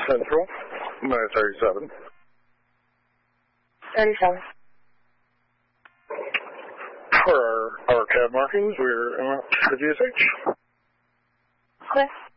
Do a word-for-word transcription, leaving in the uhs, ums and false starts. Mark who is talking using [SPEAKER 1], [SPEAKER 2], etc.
[SPEAKER 1] Central, minute thirty-seven.
[SPEAKER 2] thirty-seven.
[SPEAKER 1] For our, our cab markings, we're in the G S H.
[SPEAKER 2] Okay.